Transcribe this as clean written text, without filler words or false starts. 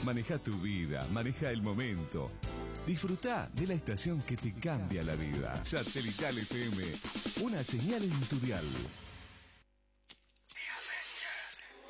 Maneja tu vida, maneja el momento. Disfruta de la estación que te cambia la vida. Satelital FM, una señal en tu dial.